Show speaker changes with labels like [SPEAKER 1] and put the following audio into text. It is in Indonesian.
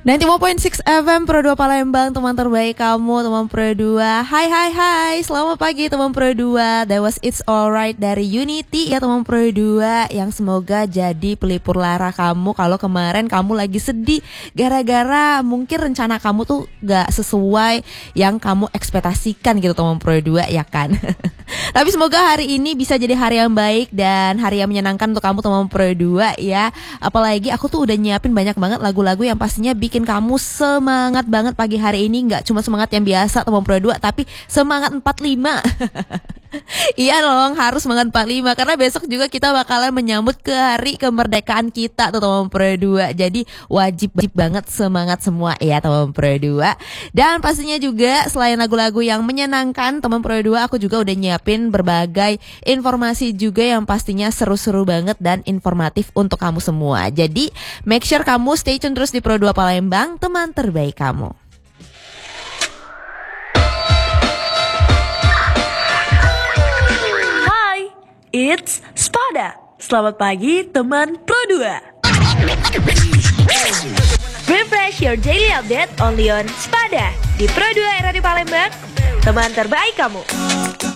[SPEAKER 1] 95.6 FM Pro 2 Palembang, teman terbaik kamu, teman Pro 2. Hai, selamat pagi teman Pro 2. That was It's Alright dari Unity ya teman Pro 2, yang semoga jadi pelipur lara kamu kalau kemarin kamu lagi sedih gara-gara mungkin rencana kamu tuh gak sesuai yang kamu ekspektasikan gitu teman Pro 2 ya kan. Tapi semoga hari ini bisa jadi hari yang baik dan hari yang menyenangkan untuk kamu teman Pro 2 ya. Apalagi aku tuh udah nyiapin banyak banget lagu-lagu yang pastinya bikin kamu semangat banget pagi hari ini. Gak cuma semangat yang biasa teman Pro 2, tapi semangat 45. Iya dong, harus semangat 45 karena besok juga kita bakalan menyambut ke hari kemerdekaan kita tuh teman Pro 2. Jadi wajib banget semangat semua ya teman Pro 2. Dan pastinya juga selain lagu-lagu yang menyenangkan teman Pro 2, aku juga udah nyiapin berbagai informasi juga yang pastinya seru-seru banget dan informatif untuk kamu semua. Jadi make sure kamu stay tune terus di Pro 2 Palembang, teman terbaik kamu.
[SPEAKER 2] It's Spada. Selamat pagi teman Pro 2. Refresh your daily update only on Spada di Pro 2 era di Palembang, teman terbaik kamu.